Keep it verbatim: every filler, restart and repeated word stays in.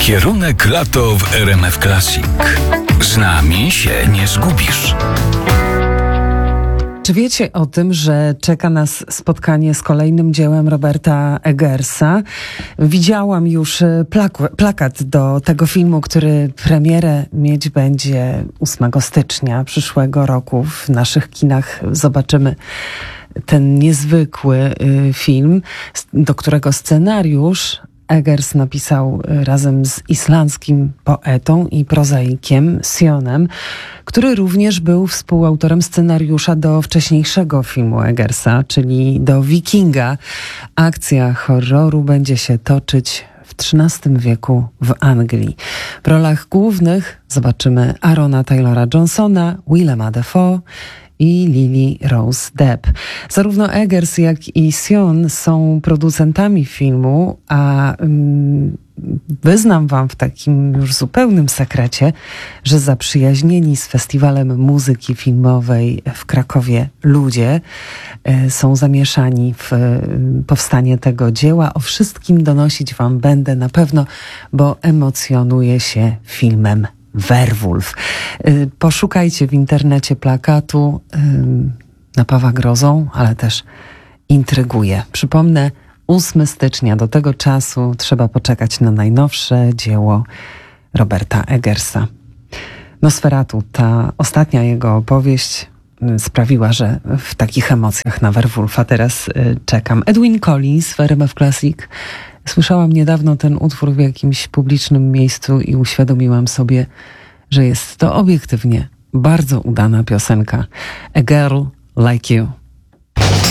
Kierunek lato w R M F Classic. Z nami się nie zgubisz. Czy wiecie o tym, że czeka nas spotkanie z kolejnym dziełem Roberta Eggersa? Widziałam już plak- plakat do tego filmu, który premierę mieć będzie ósmego stycznia przyszłego roku. W naszych kinach zobaczymy ten niezwykły y, film, do którego scenariusz Eggers napisał razem z islandzkim poetą i prozaikiem Sionem, który również był współautorem scenariusza do wcześniejszego filmu Eggersa, czyli do Wikinga. Akcja horroru będzie się toczyć w trzynastym wieku w Anglii. W rolach głównych zobaczymy Aarona Taylora Johnsona, Willema Dafoe i Lily Rose Depp. Zarówno Eggers, jak i Sion są producentami filmu, a um, wyznam wam w takim już zupełnym sekrecie, że zaprzyjaźnieni z Festiwalem Muzyki Filmowej w Krakowie ludzie e, są zamieszani w e, powstanie tego dzieła. O wszystkim donosić wam będę na pewno, bo emocjonuję się filmem Werwolf. Poszukajcie w internecie plakatu. Napawa grozą, ale też intryguje. Przypomnę, ósmego stycznia, do tego czasu trzeba poczekać na najnowsze dzieło Roberta Eggersa. Nosferatu, ta ostatnia jego opowieść sprawiła, że w takich emocjach na Werwolfa teraz czekam. Edwyn Collins w R M F Classic. Słyszałam niedawno ten utwór w jakimś publicznym miejscu i uświadomiłam sobie, że jest to obiektywnie bardzo udana piosenka. A Girl Like You.